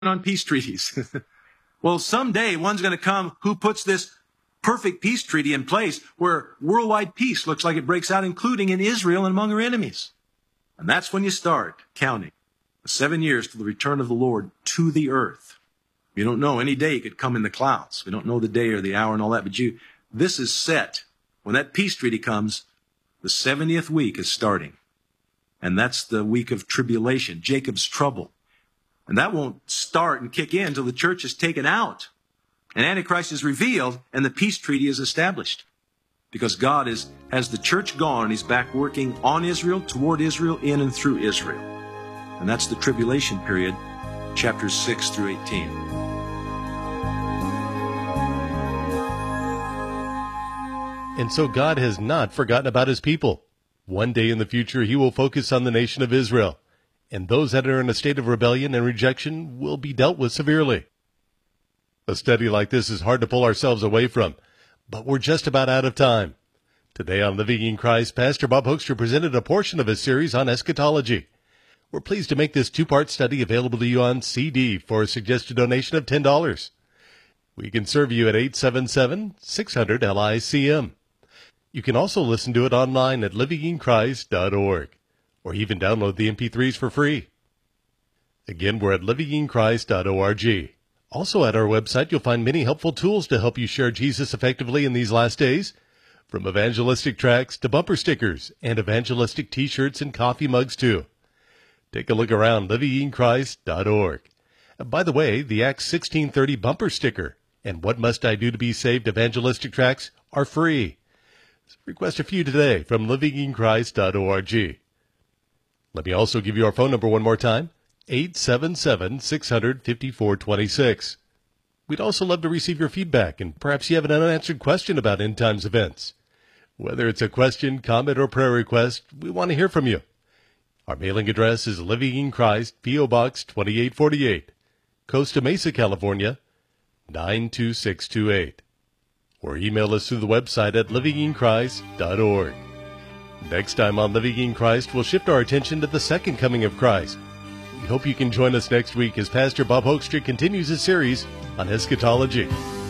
on peace treaties. Well, someday one's going to come who puts this perfect peace treaty in place where worldwide peace looks like it breaks out, including in Israel and among her enemies. And that's when you start counting the 7 years to the return of the Lord to the earth. You don't know, any day it could come in the clouds. We don't know the day or the hour and all that, but this is set. When that peace treaty comes, the 70th week is starting. And that's the week of tribulation, Jacob's trouble. And that won't start and kick in until the church is taken out and Antichrist is revealed and the peace treaty is established. Because God has the church gone and he's back working on Israel, toward Israel, in and through Israel. And that's the tribulation period, chapters 6 through 18. And so God has not forgotten about his people. One day in the future, he will focus on the nation of Israel, and those that are in a state of rebellion and rejection will be dealt with severely. A study like this is hard to pull ourselves away from, but we're just about out of time. Today on Living in Christ, Pastor Bob Hoekstra presented a portion of his series on eschatology. We're pleased to make this two-part study available to you on CD for a suggested donation of $10. We can serve you at 877-600-LICM. You can also listen to it online at livinginchrist.org, or even download the MP3s for free. Again, we're at livinginchrist.org. Also at our website, you'll find many helpful tools to help you share Jesus effectively in these last days, from evangelistic tracts to bumper stickers and evangelistic T-shirts and coffee mugs too. Take a look around livinginchrist.org. By the way, the Acts 1630 bumper sticker and What Must I Do to Be Saved evangelistic tracts are free. Request a few today from livinginchrist.org. Let me also give you our phone number one more time, 877-600-5426. We'd also love to receive your feedback, and perhaps you have an unanswered question about end times events. Whether it's a question, comment, or prayer request, we want to hear from you. Our mailing address is Living in Christ, P.O. Box 2848, Costa Mesa, California, 92628. Or email us through the website at livinginchrist.org. Next time on Living in Christ, we'll shift our attention to the second coming of Christ. We hope you can join us next week as Pastor Bob Hoekstra continues his series on eschatology.